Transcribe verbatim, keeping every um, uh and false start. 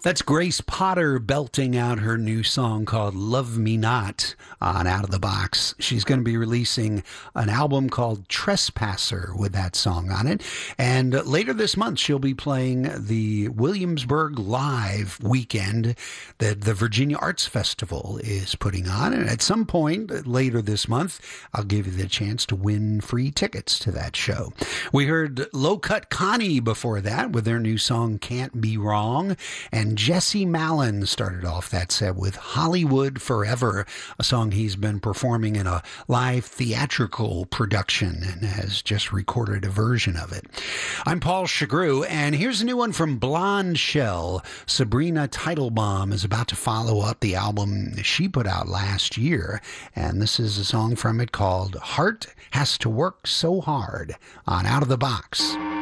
That's Grace Potter belting out her new song called Love Me Not on Out of the Box. She's going to be releasing an album called Trespasser with that song on it. And later this month, she'll be playing the Williamsburg Live weekend that the Virginia Arts Festival is putting on. And at some point later this month, I'll give you the chance to win free tickets to that show. We heard Low Cut Connie before that with their new song Can't Be Wrong. And Jesse Malin started off that set with Hollywood Forever, a song he's been performing in a live theatrical production and has just recorded a version of it. I'm Paul Chagru, and here's a new one from Blonde Shell. Sabrina Teitelbaum is about to follow up the album she put out last year, and this is a song from it called Heart Has to Work So Hard on Out of the Box.